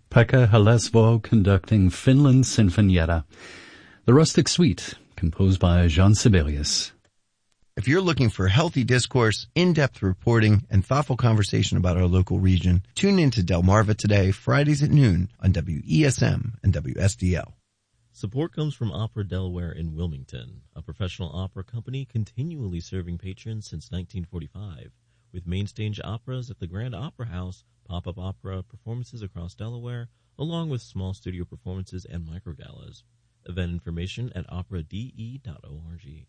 Pekka Halesvo conducting Finland Sinfonietta. The Rustic Suite, composed by Jean Sibelius. If you're looking for healthy discourse, in-depth reporting, and thoughtful conversation about our local region, tune in to Delmarva Today, Fridays at noon on WESM and WSDL. Support comes from Opera Delaware in Wilmington, a professional opera company continually serving patrons since 1945, with main stage operas at the Grand Opera House, pop-up opera performances across Delaware, along with small studio performances and microgalas. Event information at operade.org.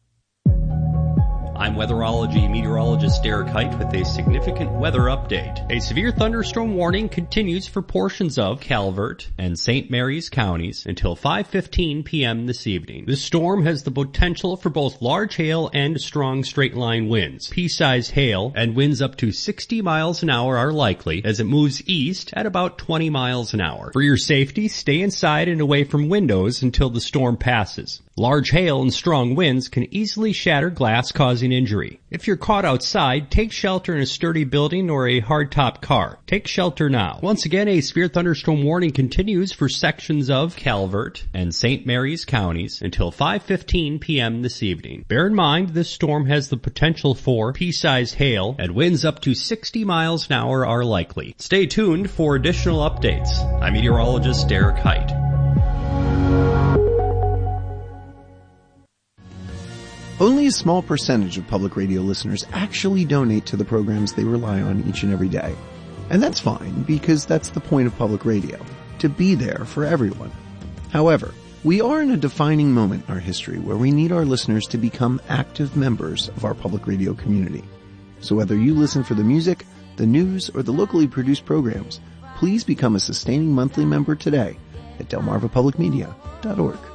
I'm weatherology meteorologist Derek Height with a significant weather update. A severe thunderstorm warning continues for portions of Calvert and St. Mary's counties until 5:15 p.m. this evening. This storm has the potential for both large hail and strong straight-line winds. Pea-sized hail and winds up to 60 miles an hour are likely as it moves east at about 20 miles an hour. For your safety, stay inside and away from windows until the storm passes. Large hail and strong winds can easily shatter glass, causing injury. If you're caught outside, take shelter in a sturdy building or a hardtop car. Take shelter now. Once again, a severe thunderstorm warning continues for sections of Calvert and St. Mary's counties until 5:15 p.m. this evening. Bear in mind, this storm has the potential for pea-sized hail and winds up to 60 miles an hour are likely. Stay tuned for additional updates. I'm meteorologist Derek Height. Only a small percentage of public radio listeners actually donate to the programs they rely on each and every day. And that's fine, because that's the point of public radio, to be there for everyone. However, we are in a defining moment in our history where we need our listeners to become active members of our public radio community. So whether you listen for the music, the news, or the locally produced programs, please become a sustaining monthly member today at delmarvapublicmedia.org.